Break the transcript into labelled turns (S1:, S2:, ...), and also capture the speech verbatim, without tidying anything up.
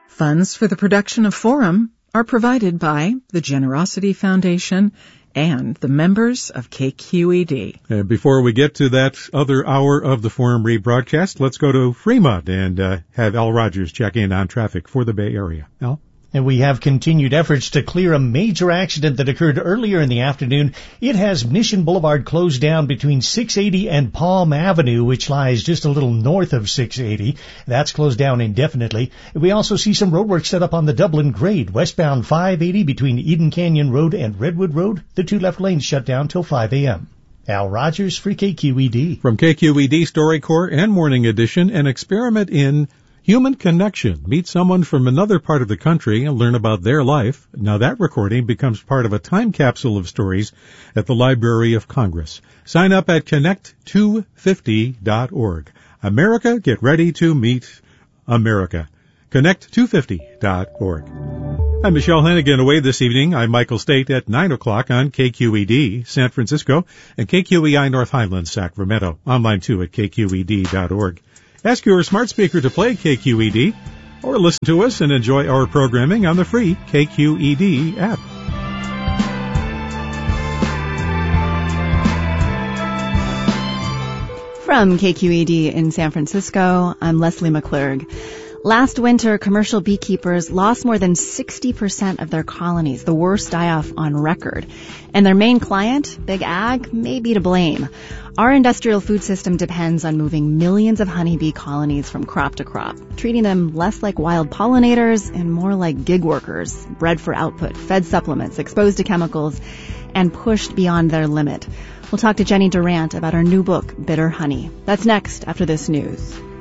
S1: Funds for the production of Forum are provided by the Generosity Foundation and the members of K Q E D.
S2: And before we get to that other hour of the Forum rebroadcast, let's go to Fremont and uh, have Al Rogers check in on traffic for the Bay Area. Al?
S3: And we have continued efforts to clear a major accident that occurred earlier in the afternoon. It has Mission Boulevard closed down between six eighty and Palm Avenue, which lies just a little north of six eighty. That's closed down indefinitely. We also see some roadwork set up on the Dublin Grade, westbound five eighty between Eden Canyon Road and Redwood Road. The two left lanes shut down till five a.m. Al Rogers for K Q E D.
S2: From K Q E D StoryCorps and Morning Edition, an experiment in human connection. Meet someone from another part of the country and learn about their life. Now that recording becomes part of a time capsule of stories at the Library of Congress. Sign up at connect two fifty dot org. America, get ready to meet America. connect two fifty dot org. I'm Michelle Hennigan, away this evening. I'm Michael State at nine o'clock on K Q E D San Francisco and K Q E I North Highlands Sacramento. Online too at K Q E D dot org. Ask your smart speaker to play K Q E D or listen to us and enjoy our programming on the free K Q E D app.
S4: From K Q E D in San Francisco, I'm Leslie McClurg. Last winter, commercial beekeepers lost more than sixty percent of their colonies, the worst die-off on record. And their main client, Big Ag, may be to blame. Our industrial food system depends on moving millions of honeybee colonies from crop to crop, treating them less like wild pollinators and more like gig workers, bred for output, fed supplements, exposed to chemicals, and pushed beyond their limit. We'll talk to Jenny Durant about her new book, Bitter Honey. That's next after this news.